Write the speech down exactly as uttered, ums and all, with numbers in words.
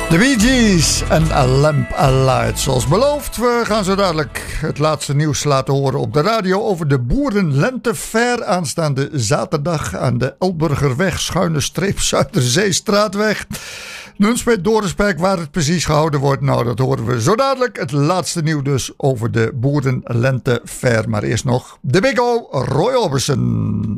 De Bee Gees en A Lamp Alight. Zoals beloofd, we gaan zo dadelijk het laatste nieuws laten horen op de radio over de Boerenlentefair aanstaande zaterdag aan de Elburgerweg, schuine streep Zuiderzeestraatweg. Nunspeet, Dorisberg, waar het precies gehouden wordt, nou dat horen we zo dadelijk. Het laatste nieuws dus over de Boerenlentefair. Maar eerst nog de Big O, Roy Orbison.